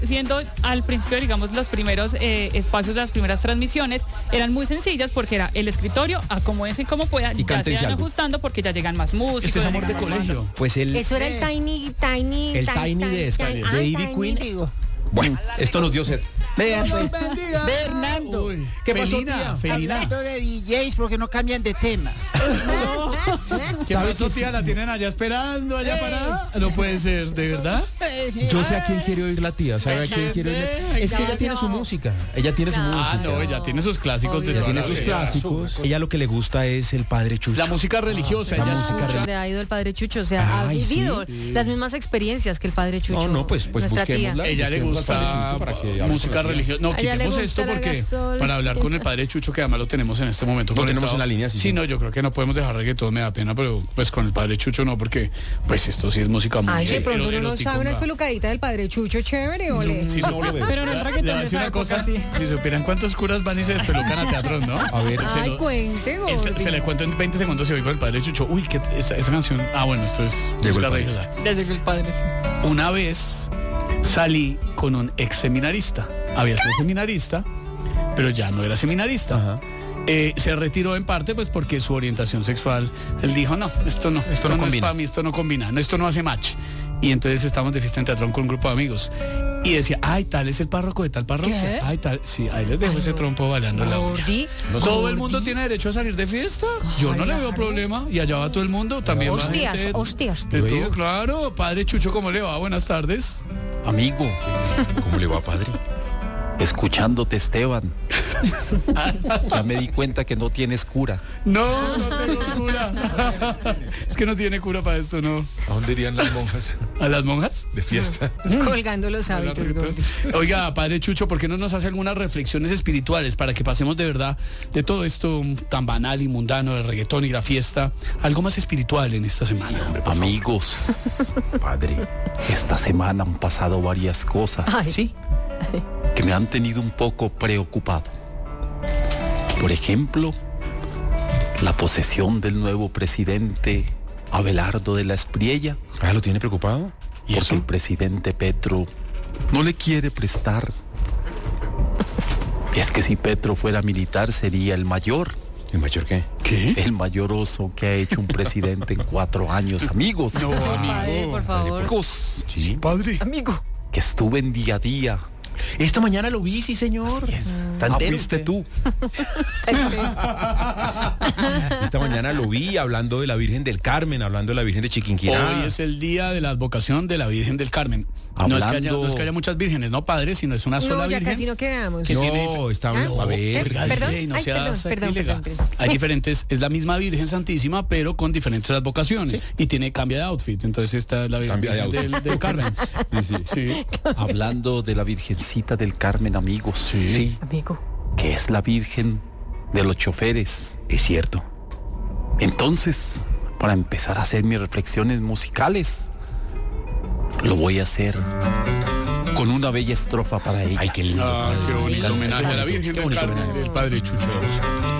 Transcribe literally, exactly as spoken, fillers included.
siendo al principio, digamos, los primeros eh, espacios, las primeras transmisiones eran muy sencillas porque era el escritorio, acomódense como puedan, Y ya se van algo. ajustando porque ya llegan más músicos. Este es ya amor de llegan más colegio. bandas. Pues el, Eso era el Tiny, Tiny, el Tiny de, Tiny, de Ivy Tiny, Queen. digo. Bueno, esto nos dio sed. Vean, pues. bendiga. Fernando. Uy, ¿Qué pasó, Felina, tía? Felina. Hablando de D Js porque no cambian de tema. ¿Qué ¿Sabe pasó, que tía? sí? ¿La tienen allá esperando, allá Eh. parada? No puede ser, ¿de verdad? Yo sé a quién quiere oír la tía, ¿sabe a quién quiere oír? Es que ella tiene su música, ella tiene su Ah, música. no, ella tiene sus clásicos de Ella toda tiene la sus vida. clásicos. Ella lo que le gusta es el Padre Chucho. La música religiosa, la ella música escucha. religiosa. Le ha ido el Padre Chucho, o sea, Ay, ha vivido sí. las mismas experiencias que el Padre Chucho. No, no, pues, pues nuestra tía. busquémosla. Ella le Busquemos al Padre gusta Chucho para que hable música con la tía. religiosa. No, A ella le quitemos gusta esto la porque gasolina. para hablar con el Padre Chucho, que además lo tenemos en este momento. Lo tenemos conectado. en la línea, sí, Sí, sí. no, yo creo que no podemos dejar reggaetón, me da pena, pero pues con el Padre Chucho no, porque pues esto sí es música muy Ay, de ero- pronto uno no erótico, sabe una ¿no? espelucadita del Padre Chucho, chévere, ole. Sí, No, supieran- Pero no es reggaetón le voy a de decir esa una época, cosa, sí. si supieran cuántos curas van y se despelucan a teatros, ¿no? A ver. Se Ay, lo- cuente, es- gordi. se le cuento en veinte segundos y voy con el Padre Chucho. Uy, que esa, esa canción. Ah, bueno, esto es Llegó música el Padre. religiosa. Ya llegó el padre. Sí. Una vez salí con un ex seminarista. Había sido seminarista, pero ya no era seminarista. Ajá. Eh, se retiró en parte pues porque su orientación sexual, él dijo, no, esto no, esto no no, es combina. para mí, esto no combina, no, esto no hace match. Y entonces estábamos de fiesta en teatro con un grupo de amigos. Y decía, ay, tal es el párroco de tal parroquia. ¿Qué? Ay, tal, sí, ahí les dejo ese trompo bailando la Gordi. Todo el mundo tiene derecho a salir de fiesta. Yo no le veo problema. Y allá va todo el mundo. También va Hostias, gente hostias. de Yo todo, he ido. claro. Padre Chucho, ¿cómo le va? Buenas tardes. Amigo, ¿Cómo le va, padre? escuchándote, Esteban, ya me di cuenta que no tienes cura. No, no tengo cura. Es que no tiene cura para esto, ¿no? ¿A dónde irían las monjas ¿A las monjas? de fiesta? Colgando los hábitos, Gordi. Oiga, Padre Chucho, ¿por qué no nos hace algunas reflexiones espirituales para que pasemos de verdad de todo esto tan banal y mundano del reggaetón y la fiesta, algo más espiritual en esta semana? Amigos, Padre. esta semana han pasado varias cosas Sí. que me han tenido un poco preocupado. Por ejemplo, la posesión del nuevo presidente Abelardo de la Espriella, Ah, ¿lo tiene preocupado? ¿Y porque eso? el presidente Petro no le quiere prestar. Es que si Petro fuera militar sería el mayor, ¿El mayor qué? ¿Qué? el mayor oso que ha hecho un presidente en cuatro años, amigos. No, Padre, amigo. por favor. Amigos, Sí. Padre. Amigo. que estuve en día a día. Esta mañana lo vi, sí, señor. Así es. Está Ah, entero fuiste usted. tú. Esta mañana lo vi hablando de la Virgen del Carmen, hablando de la Virgen de Chiquinquirá. Hoy es el día de la advocación de la Virgen del Carmen. No es, que haya, Hablando- no es que haya muchas vírgenes, no padre, sino es una No, sola ya virgen. casi no quedamos. que tiene No, dif- está ¿Ah? a ver. Oiga, Perdón, D J, no ay, sea perdón, sacrílega. perdón, perdón, perdón. Hay diferentes, es la misma Virgen Santísima, pero con diferentes advocaciones. Y tiene cambia de outfit. Entonces esta es la Virgen Cambia de outfit. del, del Carmen. Sí, sí. Sí. Hablando de la Virgencita del Carmen, amigos. Sí. Amigo. Que es la Virgen de los choferes. Es cierto. Entonces, para empezar a hacer mis reflexiones musicales, lo voy a hacer con una bella estrofa para ella. Ay, qué lindo. Ah, padre. qué bonito homenaje a la bonito, Virgen qué del bonito Carmen, homenaje. del Padre Chucho.